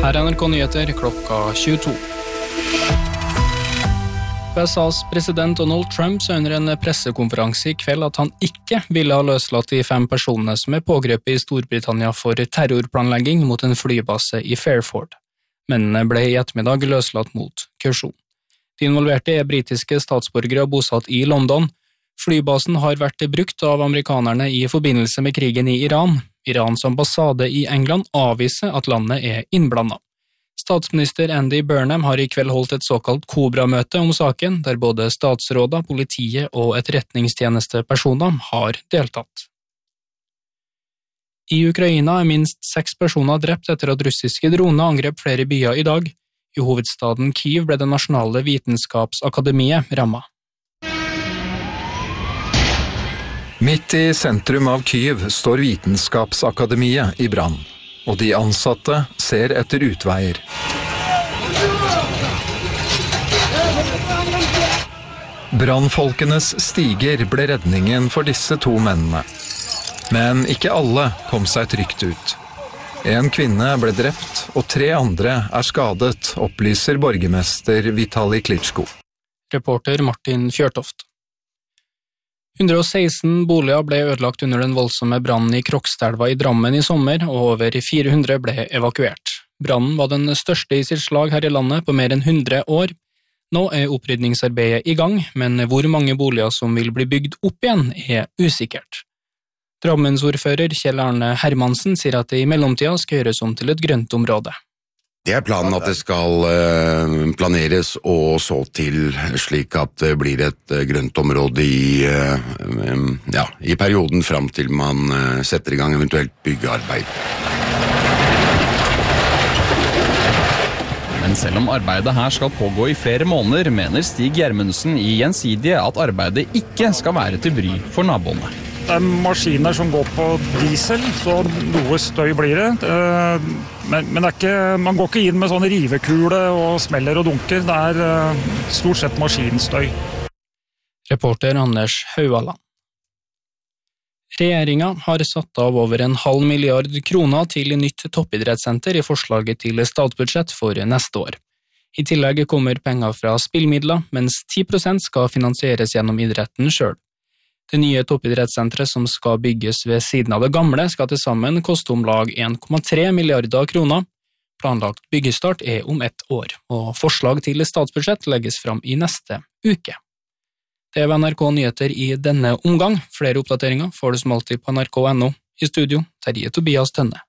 Her NRK Nyheter klokka 22. USAs president Donald Trump sa under en pressekonferanse I kveld at han ikke ville ha løslatt de 5 personene som pågrepet I Storbritannia for terrorplanlegging mot en flybase I Fairford. Mennene ble I ettermiddag løslatt mot kausjon. De involverte britiske statsborgere bosatt I London. Flybasen har vært brukt av amerikanerne I forbindelse med krigen I Iran. Irans ambassade I England avviser at landet innblandet. Statsminister Andy Burnham har I kveld holdt et såkalt Cobra-møte om saken, der både statsråder, politiet og etterretningstjenestepersoner har deltatt. I Ukraina minst 6 personer drept etter at russiske droner angrep flere byer I dag. I hovedstaden Kyiv ble det nasjonale vitenskapsakademiet rammet. Midt I sentrum av Kyiv står Vitenskapsakademiet I brann, og de ansatte ser etter utveier. Brannfolkenes stiger ble redningen for disse 2 mennene. Men ikke alle kom seg trygt ut. En kvinne ble drept, og 3 andre skadet, opplyser borgermester Vitali Klitschko. Reporter Martin Fjørtoft. 116 boliger ble ødelagt under den voldsomme brannen I Krokstadelva I Drammen I sommer, og over 400 ble evakuert. Brannen var den største I sitt slag her I landet på mer enn 100 år. Nå opprydningsarbeidet I gang, men hvor mange boliger som vil bli bygd opp igjen usikkert. Drammens ordfører Kjell Arne Hermansen sier at det I mellomtida skal gjøres om til et grønt område. Det planen at det skal planeres og så til slik at det blir et grønt område I perioden frem til man setter I gang eventuelt byggearbeid. Men selv om arbeidet her skal pågå I flere måneder, mener Stig Gjermundsen I Gjensidige at arbeidet ikke skal være til bry for naboene. Det maskiner som går på diesel, så noe støy blir det. Men det ikke, man går ikke inn med sånne rivekule og smeller og dunker. Det stort sett maskinstøy. Reporter Anders Haualand. Regjeringen har satt av over 0,5 milliard kroner til nytt toppidrettssenter I forslaget til statsbudsjett for neste år. I tillegg kommer penger fra spillmidler, mens 10% skal finansieres gjennom idretten selv. Det nye toppidrettssenteret som skal bygges ved siden av det gamle skal til sammen koste om lag 1,3 milliarder kroner. Planlagt byggestart om 1 år, og forslag til statsbudsjett legges fram I neste uke. Det var NRK Nyheter I denne omgang. Flere oppdateringer får du som alltid på nrk.no. I studio, Terje Tobias Tønne.